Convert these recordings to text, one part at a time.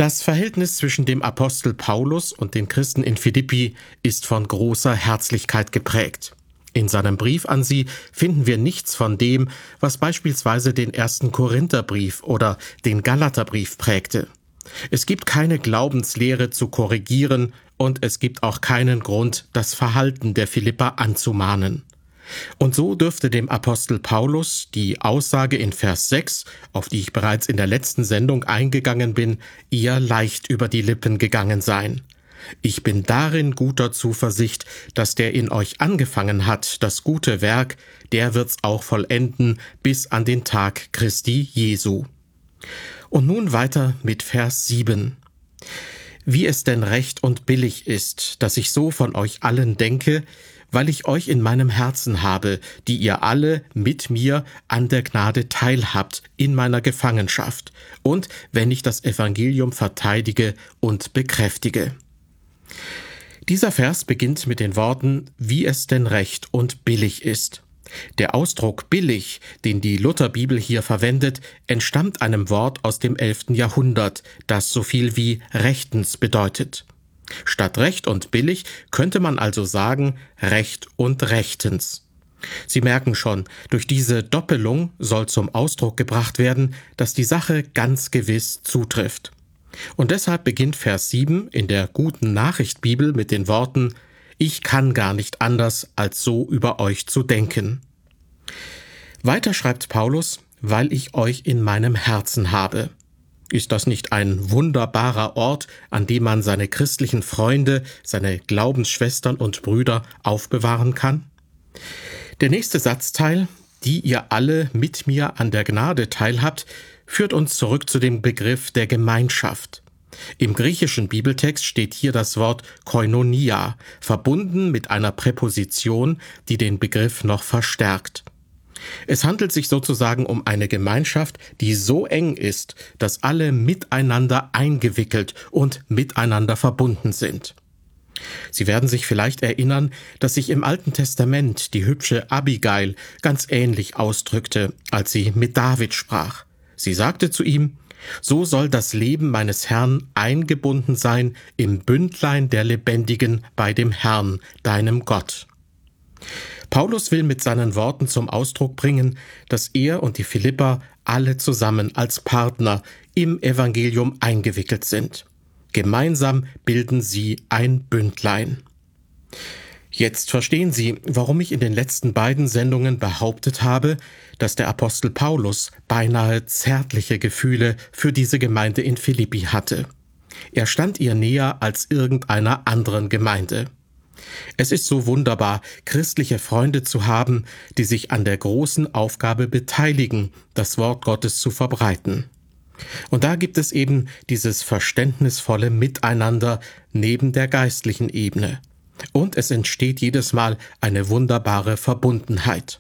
Das Verhältnis zwischen dem Apostel Paulus und den Christen in Philippi ist von großer Herzlichkeit geprägt. In seinem Brief an sie finden wir nichts von dem, was beispielsweise den 1. Korintherbrief oder den Galaterbrief prägte. Es gibt keine Glaubenslehre zu korrigieren und es gibt auch keinen Grund, das Verhalten der Philipper anzumahnen. Und so dürfte dem Apostel Paulus die Aussage in Vers 6, auf die ich bereits in der letzten Sendung eingegangen bin, eher leicht über die Lippen gegangen sein. Ich bin darin guter Zuversicht, dass der in euch angefangen hat, das gute Werk, der wird's auch vollenden bis an den Tag Christi Jesu. Und nun weiter mit Vers 7. Wie es denn recht und billig ist, dass ich so von euch allen denke, weil ich euch in meinem Herzen habe, die ihr alle mit mir an der Gnade teilhabt in meiner Gefangenschaft und wenn ich das Evangelium verteidige und bekräftige. Dieser Vers beginnt mit den Worten, wie es denn recht und billig ist. Der Ausdruck billig, den die Lutherbibel hier verwendet, entstammt einem Wort aus dem 11. Jahrhundert, das so viel wie rechtens bedeutet. Statt recht und billig könnte man also sagen recht und rechtens. Sie merken schon, durch diese Doppelung soll zum Ausdruck gebracht werden, dass die Sache ganz gewiss zutrifft. Und deshalb beginnt Vers 7 in der Guten Nachricht Bibel mit den Worten: Ich kann gar nicht anders, als so über euch zu denken. Weiter schreibt Paulus, weil ich euch in meinem Herzen habe. Ist das nicht ein wunderbarer Ort, an dem man seine christlichen Freunde, seine Glaubensschwestern und Brüder aufbewahren kann? Der nächste Satzteil, die ihr alle mit mir an der Gnade teilhabt, führt uns zurück zu dem Begriff der Gemeinschaft. Im griechischen Bibeltext steht hier das Wort Koinonia, verbunden mit einer Präposition, die den Begriff noch verstärkt. Es handelt sich sozusagen um eine Gemeinschaft, die so eng ist, dass alle miteinander eingewickelt und miteinander verbunden sind. Sie werden sich vielleicht erinnern, dass sich im Alten Testament die hübsche Abigail ganz ähnlich ausdrückte, als sie mit David sprach. Sie sagte zu ihm: So soll das Leben meines Herrn eingebunden sein im Bündlein der Lebendigen bei dem Herrn, deinem Gott. Paulus will mit seinen Worten zum Ausdruck bringen, dass er und die Philipper alle zusammen als Partner im Evangelium eingewickelt sind. Gemeinsam bilden sie ein Bündlein. Jetzt verstehen Sie, warum ich in den letzten beiden Sendungen behauptet habe, dass der Apostel Paulus beinahe zärtliche Gefühle für diese Gemeinde in Philippi hatte. Er stand ihr näher als irgendeiner anderen Gemeinde. Es ist so wunderbar, christliche Freunde zu haben, die sich an der großen Aufgabe beteiligen, das Wort Gottes zu verbreiten. Und da gibt es eben dieses verständnisvolle Miteinander neben der geistlichen Ebene. Und es entsteht jedes Mal eine wunderbare Verbundenheit.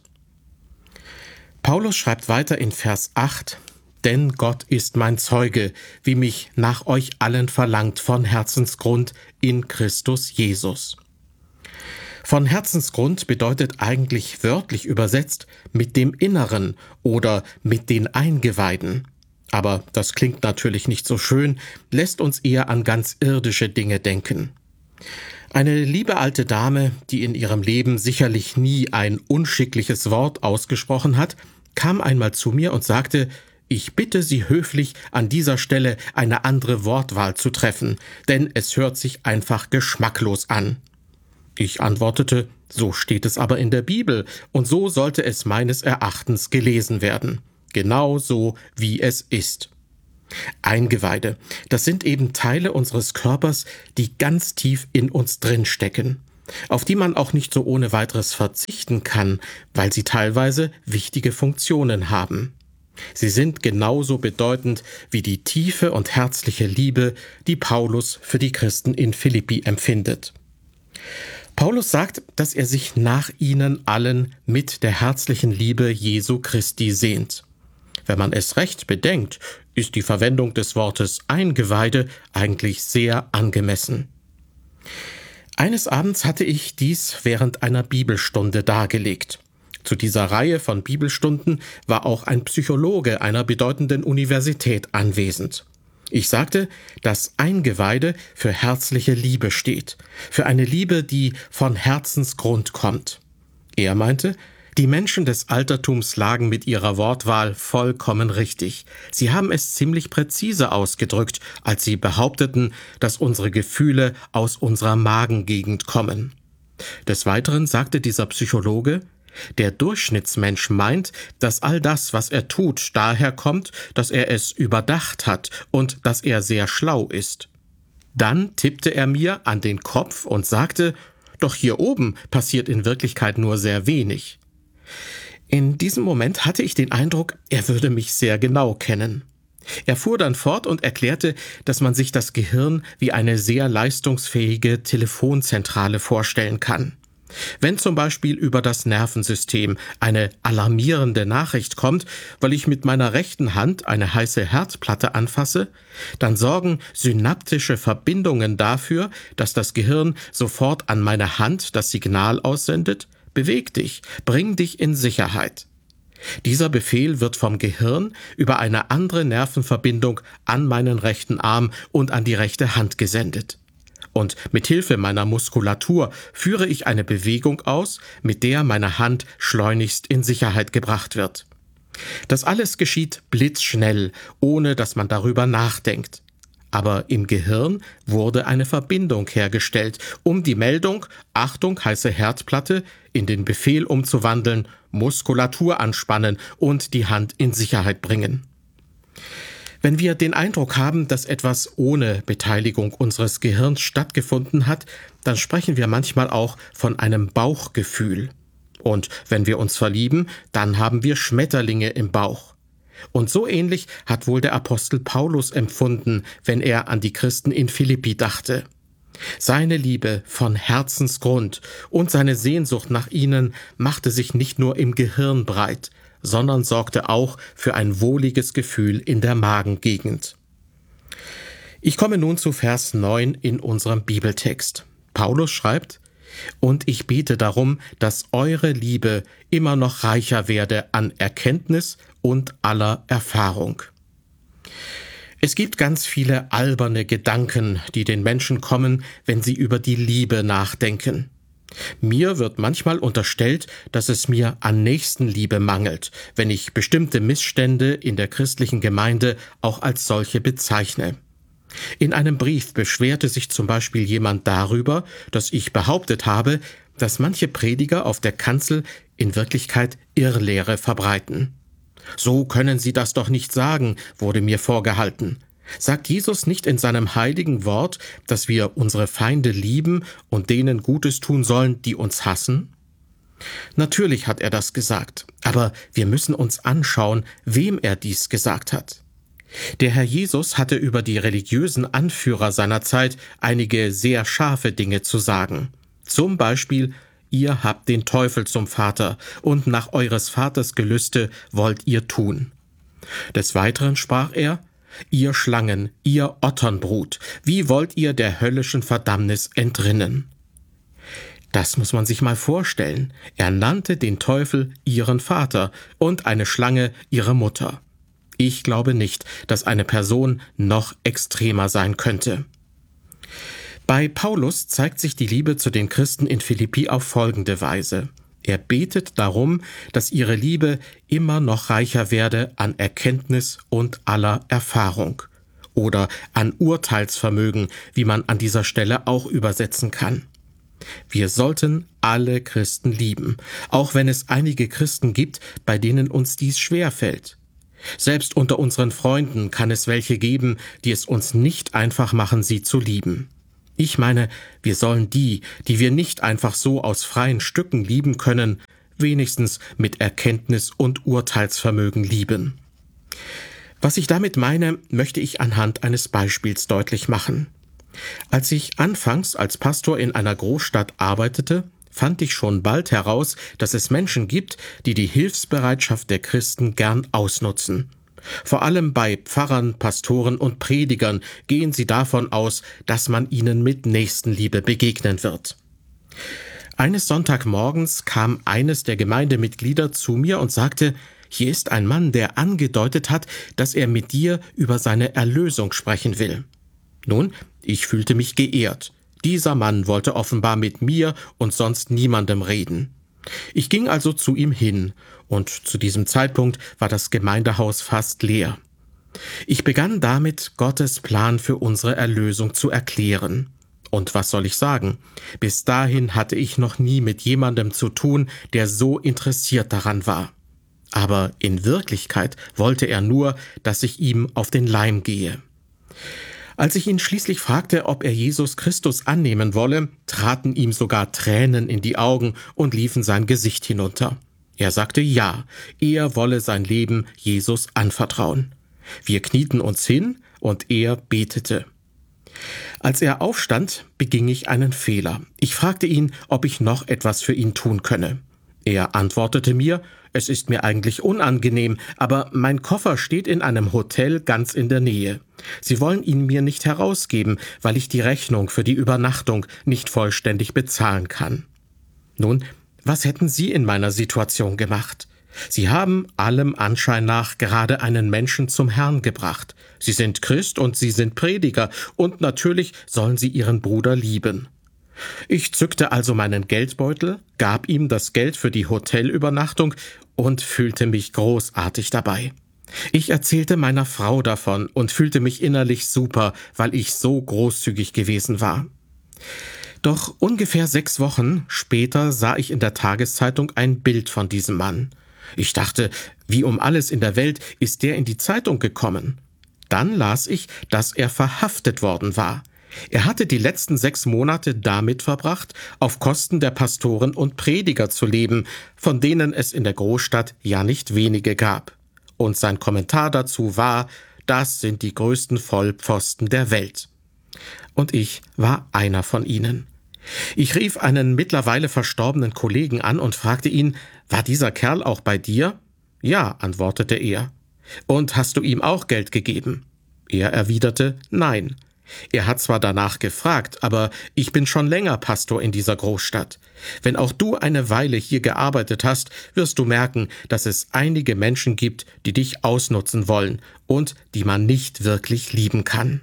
Paulus schreibt weiter in Vers 8, denn Gott ist mein Zeuge, wie mich nach euch allen verlangt von Herzensgrund in Christus Jesus. Von Herzensgrund bedeutet eigentlich wörtlich übersetzt mit dem Inneren oder mit den Eingeweiden. Aber das klingt natürlich nicht so schön, lässt uns eher an ganz irdische Dinge denken. Eine liebe alte Dame, die in ihrem Leben sicherlich nie ein unschickliches Wort ausgesprochen hat, kam einmal zu mir und sagte: Ich bitte Sie höflich, an dieser Stelle eine andere Wortwahl zu treffen, denn es hört sich einfach geschmacklos an. Ich antwortete: So steht es aber in der Bibel und so sollte es meines Erachtens gelesen werden. Genau so, wie es ist. Eingeweide, das sind eben Teile unseres Körpers, die ganz tief in uns drin stecken, auf die man auch nicht so ohne weiteres verzichten kann, weil sie teilweise wichtige Funktionen haben. Sie sind genauso bedeutend wie die tiefe und herzliche Liebe, die Paulus für die Christen in Philippi empfindet. Paulus sagt, dass er sich nach ihnen allen mit der herzlichen Liebe Jesu Christi sehnt. Wenn man es recht bedenkt, ist die Verwendung des Wortes Eingeweide eigentlich sehr angemessen. Eines Abends hatte ich dies während einer Bibelstunde dargelegt. Zu dieser Reihe von Bibelstunden war auch ein Psychologe einer bedeutenden Universität anwesend. Ich sagte, dass Eingeweide für herzliche Liebe steht, für eine Liebe, die von Herzensgrund kommt. Er meinte, die Menschen des Altertums lagen mit ihrer Wortwahl vollkommen richtig. Sie haben es ziemlich präzise ausgedrückt, als sie behaupteten, dass unsere Gefühle aus unserer Magengegend kommen. Des Weiteren sagte dieser Psychologe, der Durchschnittsmensch meint, dass all das, was er tut, daher kommt, dass er es überdacht hat und dass er sehr schlau ist. Dann tippte er mir an den Kopf und sagte, doch hier oben passiert in Wirklichkeit nur sehr wenig. In diesem Moment hatte ich den Eindruck, er würde mich sehr genau kennen. Er fuhr dann fort und erklärte, dass man sich das Gehirn wie eine sehr leistungsfähige Telefonzentrale vorstellen kann. Wenn zum Beispiel über das Nervensystem eine alarmierende Nachricht kommt, weil ich mit meiner rechten Hand eine heiße Herdplatte anfasse, dann sorgen synaptische Verbindungen dafür, dass das Gehirn sofort an meine Hand das Signal aussendet: Beweg dich, bring dich in Sicherheit. Dieser Befehl wird vom Gehirn über eine andere Nervenverbindung an meinen rechten Arm und an die rechte Hand gesendet. Und mit Hilfe meiner Muskulatur führe ich eine Bewegung aus, mit der meine Hand schleunigst in Sicherheit gebracht wird. Das alles geschieht blitzschnell, ohne dass man darüber nachdenkt. Aber im Gehirn wurde eine Verbindung hergestellt, um die Meldung »Achtung, heiße Herdplatte« in den Befehl umzuwandeln, Muskulatur anspannen und die Hand in Sicherheit bringen. Wenn wir den Eindruck haben, dass etwas ohne Beteiligung unseres Gehirns stattgefunden hat, dann sprechen wir manchmal auch von einem Bauchgefühl. Und wenn wir uns verlieben, dann haben wir Schmetterlinge im Bauch. Und so ähnlich hat wohl der Apostel Paulus empfunden, wenn er an die Christen in Philippi dachte. Seine Liebe von Herzensgrund und seine Sehnsucht nach ihnen machte sich nicht nur im Gehirn breit, sondern sorgte auch für ein wohliges Gefühl in der Magengegend. Ich komme nun zu Vers 9 in unserem Bibeltext. Paulus schreibt: Und ich bete darum, dass eure Liebe immer noch reicher werde an Erkenntnis und aller Erfahrung. Es gibt ganz viele alberne Gedanken, die den Menschen kommen, wenn sie über die Liebe nachdenken. Mir wird manchmal unterstellt, dass es mir an Nächstenliebe mangelt, wenn ich bestimmte Missstände in der christlichen Gemeinde auch als solche bezeichne. In einem Brief beschwerte sich zum Beispiel jemand darüber, dass ich behauptet habe, dass manche Prediger auf der Kanzel in Wirklichkeit Irrlehre verbreiten. So können Sie das doch nicht sagen, wurde mir vorgehalten. Sagt Jesus nicht in seinem heiligen Wort, dass wir unsere Feinde lieben und denen Gutes tun sollen, die uns hassen? Natürlich hat er das gesagt, aber wir müssen uns anschauen, wem er dies gesagt hat. Der Herr Jesus hatte über die religiösen Anführer seiner Zeit einige sehr scharfe Dinge zu sagen. Zum Beispiel: Ihr habt den Teufel zum Vater, und nach eures Vaters Gelüste wollt ihr tun. Des Weiteren sprach er: Ihr Schlangen, ihr Otternbrut, wie wollt ihr der höllischen Verdammnis entrinnen? Das muss man sich mal vorstellen. Er nannte den Teufel ihren Vater und eine Schlange ihre Mutter. Ich glaube nicht, dass eine Person noch extremer sein könnte. Bei Paulus zeigt sich die Liebe zu den Christen in Philippi auf folgende Weise. Er betet darum, dass ihre Liebe immer noch reicher werde an Erkenntnis und aller Erfahrung oder an Urteilsvermögen, wie man an dieser Stelle auch übersetzen kann. Wir sollten alle Christen lieben, auch wenn es einige Christen gibt, bei denen uns dies schwerfällt. Selbst unter unseren Freunden kann es welche geben, die es uns nicht einfach machen, sie zu lieben. Ich meine, wir sollen die wir nicht einfach so aus freien Stücken lieben können, wenigstens mit Erkenntnis und Urteilsvermögen lieben. Was ich damit meine, möchte ich anhand eines Beispiels deutlich machen. Als ich anfangs als Pastor in einer Großstadt arbeitete, fand ich schon bald heraus, dass es Menschen gibt, die die Hilfsbereitschaft der Christen gern ausnutzen. Vor allem bei Pfarrern, Pastoren und Predigern gehen sie davon aus, dass man ihnen mit Nächstenliebe begegnen wird. Eines Sonntagmorgens kam eines der Gemeindemitglieder zu mir und sagte: hier ist ein Mann, der angedeutet hat, dass er mit dir über seine Erlösung sprechen will. Nun, ich fühlte mich geehrt. Dieser Mann wollte offenbar mit mir und sonst niemandem reden. Ich ging also zu ihm hin, und zu diesem Zeitpunkt war das Gemeindehaus fast leer. Ich begann damit, Gottes Plan für unsere Erlösung zu erklären. Und was soll ich sagen? Bis dahin hatte ich noch nie mit jemandem zu tun, der so interessiert daran war. Aber in Wirklichkeit wollte er nur, dass ich ihm auf den Leim gehe. Als ich ihn schließlich fragte, ob er Jesus Christus annehmen wolle, traten ihm sogar Tränen in die Augen und liefen sein Gesicht hinunter. Er sagte ja, er wolle sein Leben Jesus anvertrauen. Wir knieten uns hin und er betete. Als er aufstand, beging ich einen Fehler. Ich fragte ihn, ob ich noch etwas für ihn tun könne. Er antwortete mir, es ist mir eigentlich unangenehm, aber mein Koffer steht in einem Hotel ganz in der Nähe. Sie wollen ihn mir nicht herausgeben, weil ich die Rechnung für die Übernachtung nicht vollständig bezahlen kann. Nun, was hätten Sie in meiner Situation gemacht? Sie haben allem Anschein nach gerade einen Menschen zum Herrn gebracht. Sie sind Christ und Sie sind Prediger, und natürlich sollen Sie Ihren Bruder lieben. Ich zückte also meinen Geldbeutel, gab ihm das Geld für die Hotelübernachtung und fühlte mich großartig dabei. Ich erzählte meiner Frau davon und fühlte mich innerlich super, weil ich so großzügig gewesen war. Doch ungefähr 6 Wochen später sah ich in der Tageszeitung ein Bild von diesem Mann. Ich dachte, wie um alles in der Welt ist der in die Zeitung gekommen? Dann las ich, dass er verhaftet worden war. Er hatte die letzten 6 Monate damit verbracht, auf Kosten der Pastoren und Prediger zu leben, von denen es in der Großstadt ja nicht wenige gab. Und sein Kommentar dazu war, das sind die größten Vollpfosten der Welt. Und ich war einer von ihnen. Ich rief einen mittlerweile verstorbenen Kollegen an und fragte ihn, war dieser Kerl auch bei dir? Ja, antwortete er. Und hast du ihm auch Geld gegeben? Er erwiderte, nein. Er hat zwar danach gefragt, aber ich bin schon länger Pastor in dieser Großstadt. Wenn auch du eine Weile hier gearbeitet hast, wirst du merken, dass es einige Menschen gibt, die dich ausnutzen wollen und die man nicht wirklich lieben kann.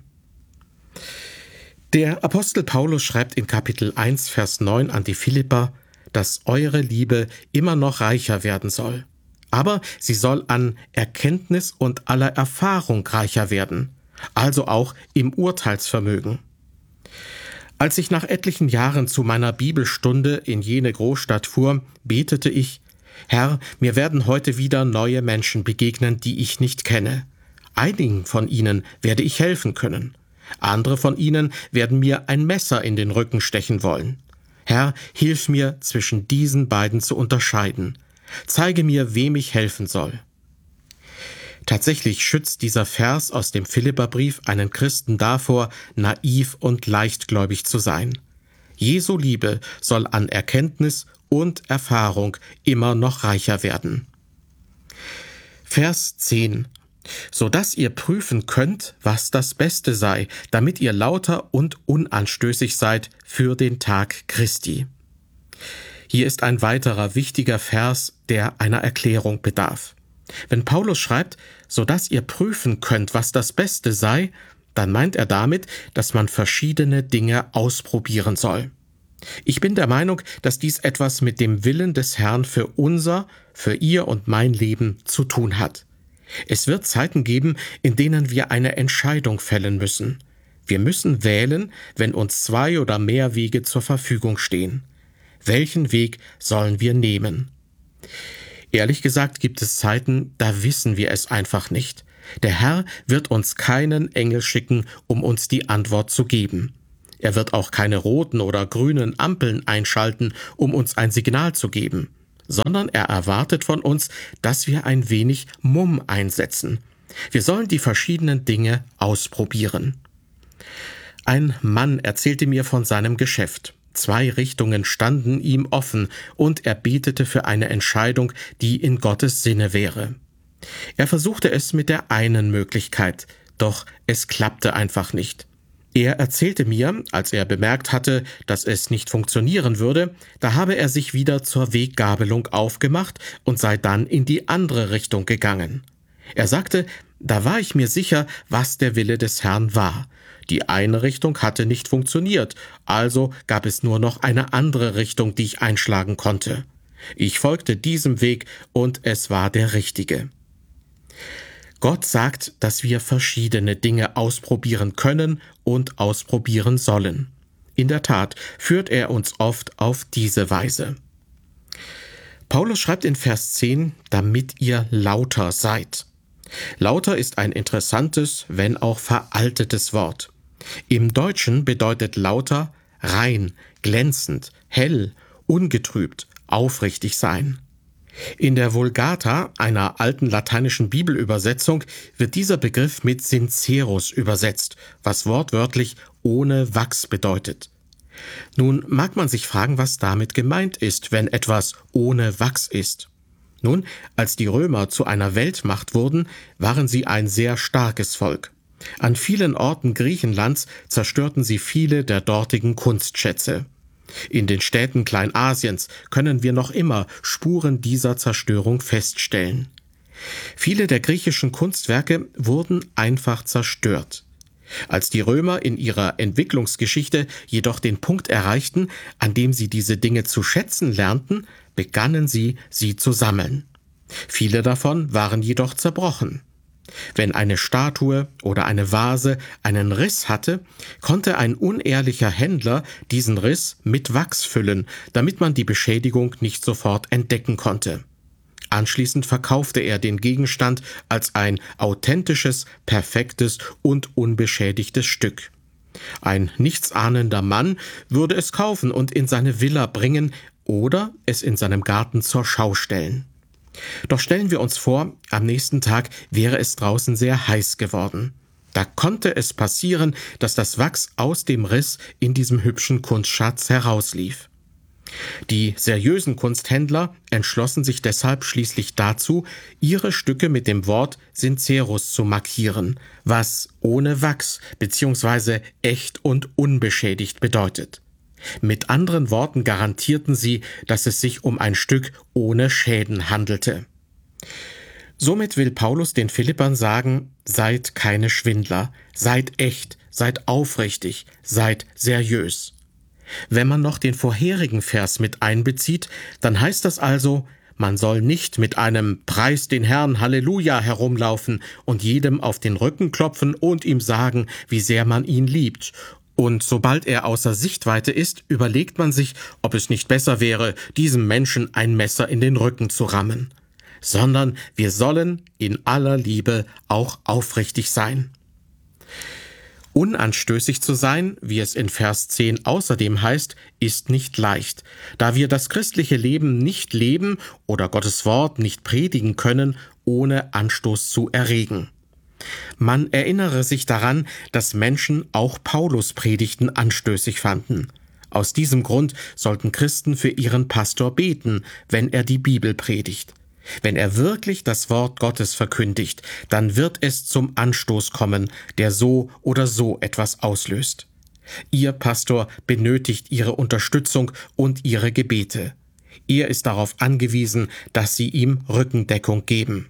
Der Apostel Paulus schreibt in Kapitel 1, Vers 9 an die Philipper, dass eure Liebe immer noch reicher werden soll. Aber sie soll an Erkenntnis und aller Erfahrung reicher werden, also auch im Urteilsvermögen. Als ich nach etlichen Jahren zu meiner Bibelstunde in jene Großstadt fuhr, betete ich, Herr, mir werden heute wieder neue Menschen begegnen, die ich nicht kenne. Einigen von ihnen werde ich helfen können. Andere von ihnen werden mir ein Messer in den Rücken stechen wollen. Herr, hilf mir, zwischen diesen beiden zu unterscheiden. Zeige mir, wem ich helfen soll. Tatsächlich schützt dieser Vers aus dem Philipperbrief einen Christen davor, naiv und leichtgläubig zu sein. Jesu Liebe soll an Erkenntnis und Erfahrung immer noch reicher werden. Vers 10: So dass ihr prüfen könnt, was das Beste sei, damit ihr lauter und unanstößig seid für den Tag Christi. Hier ist ein weiterer wichtiger Vers, der einer Erklärung bedarf. Wenn Paulus schreibt, so dass ihr prüfen könnt, was das Beste sei, dann meint er damit, dass man verschiedene Dinge ausprobieren soll. Ich bin der Meinung, dass dies etwas mit dem Willen des Herrn für ihr und mein Leben zu tun hat. Es wird Zeiten geben, in denen wir eine Entscheidung fällen müssen. Wir müssen wählen, wenn uns 2 oder mehr Wege zur Verfügung stehen. Welchen Weg sollen wir nehmen? Ehrlich gesagt gibt es Zeiten, da wissen wir es einfach nicht. Der Herr wird uns keinen Engel schicken, um uns die Antwort zu geben. Er wird auch keine roten oder grünen Ampeln einschalten, um uns ein Signal zu geben, sondern er erwartet von uns, dass wir ein wenig Mumm einsetzen. Wir sollen die verschiedenen Dinge ausprobieren. Ein Mann erzählte mir von seinem Geschäft. 2 Richtungen standen ihm offen und er betete für eine Entscheidung, die in Gottes Sinne wäre. Er versuchte es mit der einen Möglichkeit, doch es klappte einfach nicht. Er erzählte mir, als er bemerkt hatte, dass es nicht funktionieren würde, da habe er sich wieder zur Weggabelung aufgemacht und sei dann in die andere Richtung gegangen. Er sagte, da war ich mir sicher, was der Wille des Herrn war. Die eine Richtung hatte nicht funktioniert, also gab es nur noch eine andere Richtung, die ich einschlagen konnte. Ich folgte diesem Weg und es war der richtige. Gott sagt, dass wir verschiedene Dinge ausprobieren können und ausprobieren sollen. In der Tat führt er uns oft auf diese Weise. Paulus schreibt in Vers 10, damit ihr lauter seid. Lauter ist ein interessantes, wenn auch veraltetes Wort. Im Deutschen bedeutet lauter rein, glänzend, hell, ungetrübt, aufrichtig sein. In der Vulgata, einer alten lateinischen Bibelübersetzung, wird dieser Begriff mit sincerus übersetzt, was wortwörtlich ohne Wachs bedeutet. Nun mag man sich fragen, was damit gemeint ist, wenn etwas ohne Wachs ist. Nun, als die Römer zu einer Weltmacht wurden, waren sie ein sehr starkes Volk. An vielen Orten Griechenlands zerstörten sie viele der dortigen Kunstschätze. In den Städten Kleinasiens können wir noch immer Spuren dieser Zerstörung feststellen. Viele der griechischen Kunstwerke wurden einfach zerstört. Als die Römer in ihrer Entwicklungsgeschichte jedoch den Punkt erreichten, an dem sie diese Dinge zu schätzen lernten, begannen sie zu sammeln. Viele davon waren jedoch zerbrochen. Wenn eine Statue oder eine Vase einen Riss hatte, konnte ein unehrlicher Händler diesen Riss mit Wachs füllen, damit man die Beschädigung nicht sofort entdecken konnte. Anschließend verkaufte er den Gegenstand als ein authentisches, perfektes und unbeschädigtes Stück. Ein nichtsahnender Mann würde es kaufen und in seine Villa bringen oder es in seinem Garten zur Schau stellen. Doch stellen wir uns vor, am nächsten Tag wäre es draußen sehr heiß geworden. Da konnte es passieren, dass das Wachs aus dem Riss in diesem hübschen Kunstschatz herauslief. Die seriösen Kunsthändler entschlossen sich deshalb schließlich dazu, ihre Stücke mit dem Wort sincerus zu markieren, was ohne Wachs bzw. echt und unbeschädigt bedeutet. Mit anderen Worten garantierten sie, dass es sich um ein Stück ohne Schäden handelte. Somit will Paulus den Philippern sagen, seid keine Schwindler, seid echt, seid aufrichtig, seid seriös. Wenn man noch den vorherigen Vers mit einbezieht, dann heißt das also, man soll nicht mit einem Preis den Herrn, Halleluja herumlaufen und jedem auf den Rücken klopfen und ihm sagen, wie sehr man ihn liebt. Und sobald er außer Sichtweite ist, überlegt man sich, ob es nicht besser wäre, diesem Menschen ein Messer in den Rücken zu rammen. Sondern wir sollen in aller Liebe auch aufrichtig sein. Unanstößig zu sein, wie es in Vers 10 außerdem heißt, ist nicht leicht, da wir das christliche Leben nicht leben oder Gottes Wort nicht predigen können, ohne Anstoß zu erregen. Man erinnere sich daran, dass Menschen auch Paulus' Predigten anstößig fanden. Aus diesem Grund sollten Christen für ihren Pastor beten, wenn er die Bibel predigt. Wenn er wirklich das Wort Gottes verkündigt, dann wird es zum Anstoß kommen, der so oder so etwas auslöst. Ihr Pastor benötigt Ihre Unterstützung und Ihre Gebete. Er ist darauf angewiesen, dass Sie ihm Rückendeckung geben.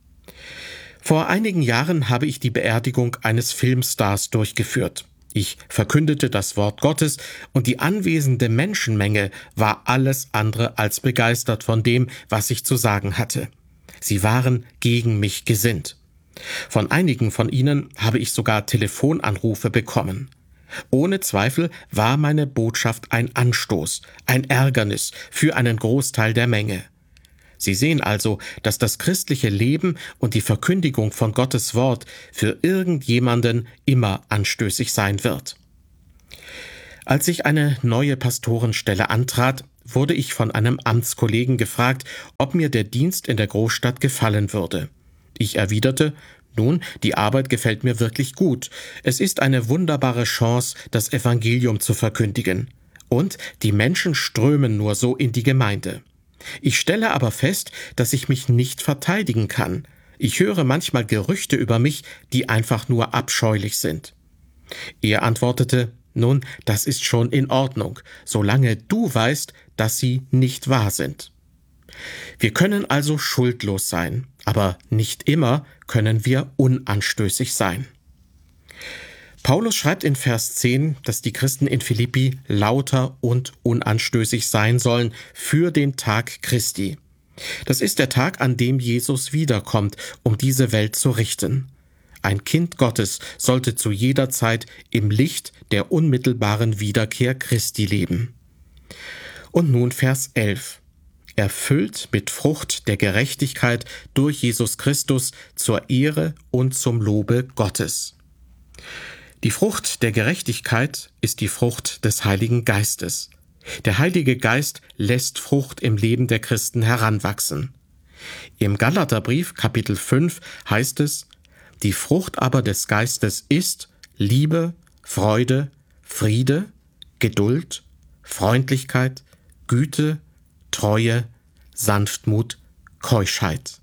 Vor einigen Jahren habe ich die Beerdigung eines Filmstars durchgeführt. Ich verkündete das Wort Gottes und die anwesende Menschenmenge war alles andere als begeistert von dem, was ich zu sagen hatte. Sie waren gegen mich gesinnt. Von einigen von ihnen habe ich sogar Telefonanrufe bekommen. Ohne Zweifel war meine Botschaft ein Anstoß, ein Ärgernis für einen Großteil der Menge. Sie sehen also, dass das christliche Leben und die Verkündigung von Gottes Wort für irgendjemanden immer anstößig sein wird. Als ich eine neue Pastorenstelle antrat, wurde ich von einem Amtskollegen gefragt, ob mir der Dienst in der Großstadt gefallen würde. Ich erwiderte, nun, die Arbeit gefällt mir wirklich gut. Es ist eine wunderbare Chance, das Evangelium zu verkündigen. Und die Menschen strömen nur so in die Gemeinde. Ich stelle aber fest, dass ich mich nicht verteidigen kann. Ich höre manchmal Gerüchte über mich, die einfach nur abscheulich sind. Er antwortete: Nun, das ist schon in Ordnung, solange du weißt, dass sie nicht wahr sind. Wir können also schuldlos sein, aber nicht immer können wir unanstößig sein. Paulus schreibt in Vers 10, dass die Christen in Philippi lauter und unanstößig sein sollen für den Tag Christi. Das ist der Tag, an dem Jesus wiederkommt, um diese Welt zu richten. Ein Kind Gottes sollte zu jeder Zeit im Licht der unmittelbaren Wiederkehr Christi leben. Und nun Vers 11. Erfüllt mit Frucht der Gerechtigkeit durch Jesus Christus zur Ehre und zum Lobe Gottes. Die Frucht der Gerechtigkeit ist die Frucht des Heiligen Geistes. Der Heilige Geist lässt Frucht im Leben der Christen heranwachsen. Im Galaterbrief Kapitel 5 heißt es: Die Frucht aber des Geistes ist Liebe, Freude, Friede, Geduld, Freundlichkeit, Güte, Treue, Sanftmut, Keuschheit.